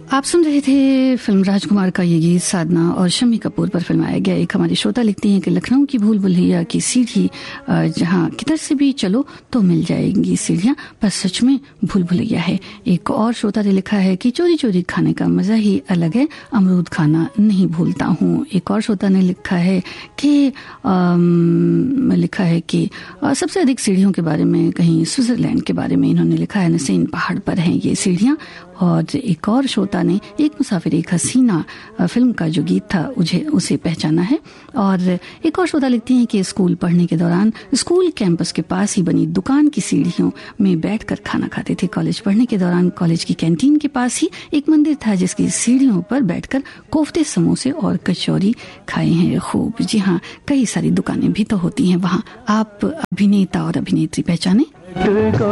आप सुन रहे थे फिल्म राजकुमार का ये गीत साधना और शम्मी कपूर पर फिल्माया गया। एक हमारी श्रोता लिखती हैं कि लखनऊ की भूल भुलैया की सीढ़ी जहाँ किधर से भी चलो तो मिल जाएंगी सीढ़ियाँ, पर सच में भूल भुलैया है। एक और श्रोता ने लिखा है कि चोरी चोरी खाने का मजा ही अलग है, अमरूद खाना नहीं भूलता हूँ। एक और श्रोता ने लिखा है कि सबसे अधिक सीढ़ियों के बारे में कहीं स्विट्जरलैंड के बारे में इन्होंने लिखा है, नसीन पहाड़ पर हैं ये सीढ़ियाँ। और एक और श्रोता ने एक मुसाफिर एक हसीना फिल्म का जो गीत था उसे पहचाना है। और एक और श्रोता लिखती हैं कि स्कूल पढ़ने के दौरान स्कूल कैंपस के पास ही बनी दुकान की सीढ़ियों में बैठकर खाना खाते थे। कॉलेज पढ़ने के दौरान कॉलेज की कैंटीन के पास ही एक मंदिर था जिसकी सीढ़ियों पर बैठकर कोफ्ते, समोसे और कचौरी खाए हैं खूब। जी हाँ, कई सारी दुकानें भी तो होती हैं वहाँ। आप अभिनेता और अभिनेत्री पहचाने।